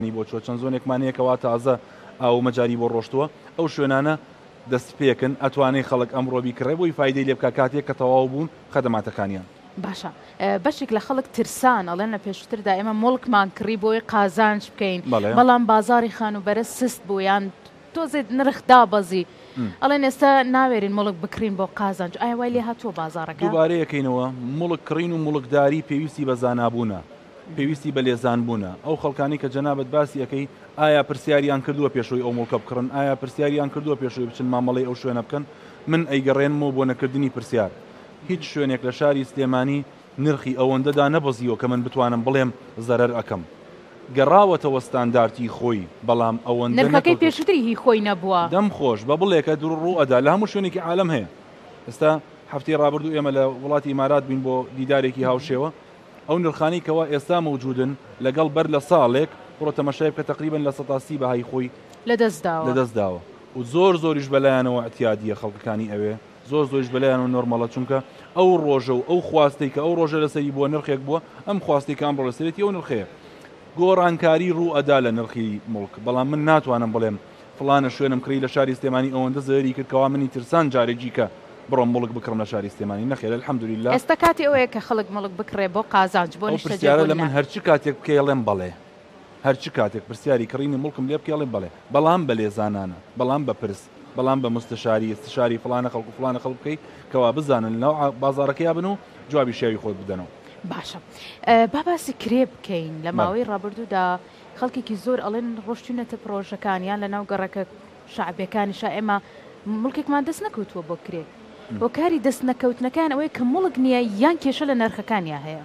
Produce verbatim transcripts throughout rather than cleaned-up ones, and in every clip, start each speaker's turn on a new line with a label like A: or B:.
A: بۆ چۆ چەند زۆنێکمانەیەکەوە تازە ئاو مەجاری بۆ ڕۆشتووە ئەو شوێنانە دەست پێکن ئەتوانێت خەڵک ئەمڕۆ بیکڕێ بۆی فایدەی لێ بکە کاتێک کە تەواو بوون خەدەماتەکانیان.
B: باشە بەشێک لە خەڵک ترسان ئەڵێن لە پێشتردا ئێمە مڵکمان کڕی بۆی قازانج بکەین بەڵام بازاری خانوبەرە سست بوو یان تۆزێت نرخ دابەزی ئەڵێن ئێستا ناوێرین مڵک بکرین بۆ قازانج ئایا وای لێ هاتووە بازارەکە
A: دووبارەیەکەینەوە مڵک کڕین و مڵکداری پێویستی بە زانابوونە پێویستی بە لێزانبوونە ئەو خەڵکانی کە جەنابەت باسی ئەەکەی ئایا پرسیاریان کردووە پێشەوەی ئەو مڵکە بکڕن ئایا پرسیاریان کردووە پێشەوەی بچن مامەڵی ئەو شوێنە بکەن من ئەیگەڕێنمەوە بۆ نەکردنی پرسیار هیچ شوێنێک لە شاری سلێمانی نرخی ئەوەندەدا نەبەزیەوە کە من بتوانم بڵێم زەرەر ئەەکەم گەڕاوەتەوە ستانداردی خۆی بەڵام ئەوەندە
B: نرخەکەی پێشتری هی خۆی نەبووە
A: دەم خۆش بە بڵێکە دوور ڕوو ئەدا لە هەموو شوێنێکی عالم هەیە ئێستا هەفتەی ڕابردوو ئێمە لە وڵاتی ئیمارات بین بۆ دیدارێکی هاوشێوە ئەو نرخانی کەوا ئێستا موجودن لەگەڵ بەر لە ساڵێک بڕۆ تەماشای بکە تقریبن لە سەتاسی بەهای خۆی لەدەستداوە و زۆر زۆریش بەلایەنەوە ئەتیادیە خەڵکەکانی ئەوێ زۆر زۆریش بەلایەن و نۆرمەڵە چونکە ئەو ڕۆژە و ئەو خواستەی کە ئەو ڕۆژە لەسەری بووە نرخێک بووە ئەم خواستی کە ئەمڕۆ لەسەرێتی ئەو نرخەیە گۆڕانکاری ڕوو ئەدا لە نرخی مڵک بەڵام من ناتوانم بڵێم فڵانە شوێنم کڕی لە شاری سلێمانی ئەوەندە زەری کردکەوا منی ترسان جارێکی کە بڕۆم مڵک بکڕم لە شاری سلێمانی نەخێر الحەمدولیلا
B: ئێستا کاتی ئەوەیە کە خەڵک مڵک بکڕێ بۆ قازانج بۆ
A: نیشتەجێبوون لە من هەرچی کاتێک بکەڵێم بڵێ هەرچی کاتێک پرسیاری کڕینی مڵکم لێ بکەڵێم بڵێ بەڵام بە لێزانانە بەڵام بە پرس بەڵام بە مستشاری استشاری فڵانە خەڵک و فڵانە خەڵک بکەیت کەوا بزانن لەو بازارەکەیا بن و جوابی شێوی خۆت بدەنەوە.
B: باشە با باسی کرێ بکەین لە ماوەی ڕابردوودا خەڵکێکی زۆر ئەڵێن ڕۆشتونەتە پرۆژەکانیان لە ناو گەڕەکە شعبەکانیشا ئێمە مڵکێکمان دەست نەکەوتووە بۆ کرێ بۆ کاری دەست نەکەوتنەکان ئەوەی کە مڵک نییە یان کێشە لە نرخەکانیان هەیە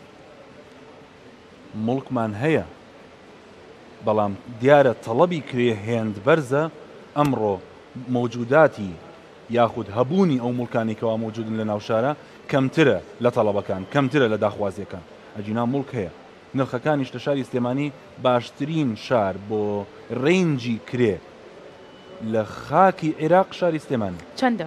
A: مڵکمان هەیە بەڵام دیارە تەڵەبی کرێ هێند بەرزە ئەمڕۆ موجوداتی یاخود هەبوونی ئەو مڵکانی کەوا موجودن لە ناوشارە کەمترە لە تەڵەبەکان کەمترە لە داخوازیەکان ئەجینا مڵک هەیە نرخەکانیش لە شاری سلێمانی باشترین شار بۆ ڕێنجی کرێ لە خاکی عێراق شاری سلێمانی
B: چەندە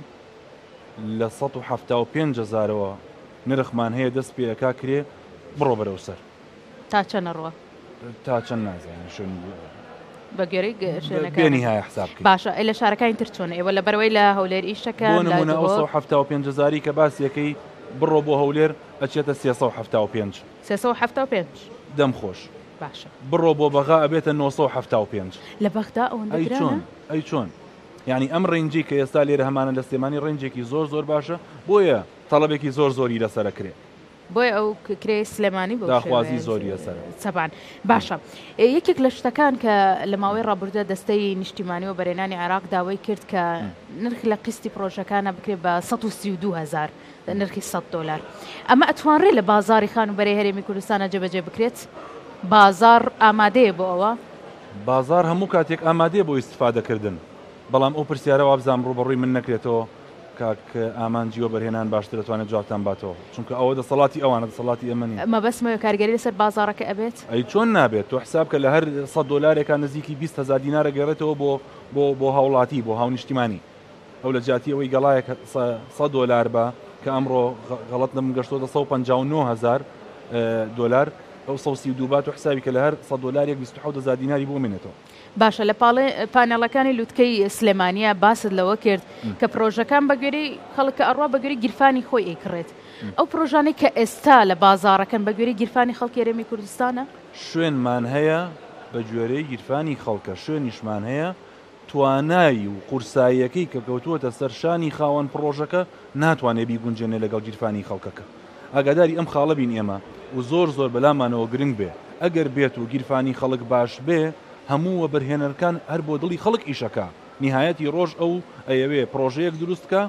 A: لە سەد و حەفتا و پێنج هەزارەوە نرخمان هەیە دەست پێەکا کرێ بڕۆ بەرەو سەر
B: تا چەنە ڕوە
A: تا چەند نازانێ شوێن
B: بەگوێرەی
A: شوێنەکانی هەیە حساب
B: باشە لە شارەکانی تر چۆن ئێوە لە بەرەوەی لە هەولێر ئیشەکە
A: بۆ نمونە ئەو سەد و حەفتا و پێنج هەزاری کە باسیەکەی بڕۆ بۆ هەولێر ئەچێتە سێسەد و حەفتا و پێنج
B: سێسەد و حەفتا و پێنج
A: دەم خۆش
B: باشە
A: بڕۆ بۆ بەغا ئەبێتە نۆسەد و حەفتا و پێنج
B: لە بەغدا ئەوەندە
A: چۆن ئەی چۆن یعنی ئەم ڕێنجی کە ئێستا لێرە هەمانە لە سلێمانی ڕێنجێکی زۆر زۆر باشە بۆیە تەڵەبێکی زۆر زۆری لەسەر کرێ
B: بۆی ئەو کرێ سلێمانی بۆ
A: داخوازی زۆری لەسەر
B: سەبان باشە یەکێک لە شتەکان کە لە ماوەی ڕابردووە دەستەی نیشتیمانی و بەرێنانی عێراق داوای کرد کە نرخ لە قستی پرۆژەکانە بکرێت بە سەد و سی و دوو هەزار نرخی سەد دۆلار ئەمە ئەتوانرێت لە بازاری خانوبەری هەرێمی کوردستانە جێبەجێ بکرێت بازار ئامادەیە بۆ ئەوە
A: بازار هەموو کاتێک ئامادەیە بۆ ئیستفادەکردن بەڵام ئەو پرسیارەوە بزانام ڕوبەڕووی من نەکرێتەوە کاک ئامانجیوە بەرهێنان باشتر دەتوانێت جوابتان باتەوە چونکە ئەوە دەسەڵاتی ئەوانە دەسەڵاتی ئێمەنی
B: ئەمە بەسمەوە کارگەری لەسەر بازارەکە ئەبێت
A: ئەی چۆن نابێت تۆ حساب کە لە هەر سەد دۆلارێکان نزیکی بیست هەزار دینارە گەڕێتەوە بۆ بۆ بۆ هاوڵاتی بۆ هاونیشتیمانی ئەو لە جاتی ئەوەی گەڵایەک سەد دۆلار بە کە ئەمڕۆ غەڵەت لەم گەشتۆ سەد و پەنجا و نۆ هەزار دۆلار ئەو سەد و سی و دوو بات و حسابی کە لە هەر سەد دۆلارێک بیست و حەوت هەزار دیناری بۆ منێتەوە
B: باشە لە پانێڵەکانی لووتکەی سلێمانیە باست لەوە کرد کە پرۆژەکان بەگوێرەی خەڵکە ئەڕوا بەگوێرەی گیرفانی خۆی ئەیکڕێت ئەو پرۆژانەی کە ئێستا لە بازارەکەن بەگوێرەی گیرفانی خەڵکی هەرێمی کوردستانە
A: شوێنمان هەیە بە گوێرەی گیرفانی خەڵکە شوێنیشمان هەیە توانایی و قورساییەکەی کە کەوتووەتە سەرشانی خاوەن پرۆژەکە ناتوانێت بیگونجێنێ لەگەڵ گیرفانی خەڵکەکە ئاگاداری ئەم خاڵە بین ئێمە و زۆر زۆر بەلامانەوە گرنگ بێ ئەگەر بێت و گیرفانی خەڵک باش بێ هەموو بەرهێنەرەکان هەر بۆ دڵی خەڵک ئیشەکە نهایەتی ڕۆژ ئەو ئەیەوێ پرۆژەیەک دروستکە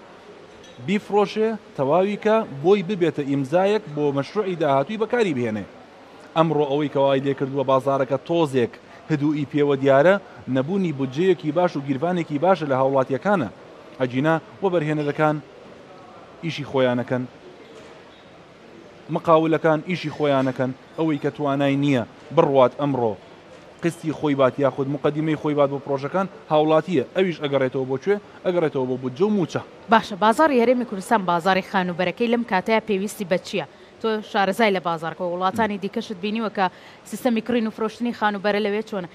A: بیفرۆشێ تەواویکە بۆی ببێتە ئیمزایەک بۆ مەشروعی داهاتووی بەکاری بهێنێ ئەمڕۆ ئەوەی کەوای لێ کردووە بازارەکە تۆزێک هدوئی پێوە دیارە نەبوونی بودجەیەکی باش و گیرفانێکی باشە لە هاوڵاتیەکانە ئەجینا بۆ بەرهێنەرەکان ئیشی خۆیانەکەن مقاولەکان ئیشی خۆیانەکەن ئەوەی کە توانای نییە بڕوات ئەمڕۆ قستی خۆی بات یاخود مقدمەی خۆی بات بۆ پرۆژەکان هاوڵاتیە ئەویش ئەگەڕێتەوە بۆکوێ ئەگەڕێتەوە بۆ بودجە و موچە
B: باشە بازاری هەرێمی کوردستان بازاری خانوبەرەکەی لەم کاتەیە پێویستی بە چییە تۆ شارەزای لە بازارکەوە وڵاتانی دیکەشت بینیوە کە سیستەمی کڕین و فرۆشتنی خانوبەرە لەوێ چۆنە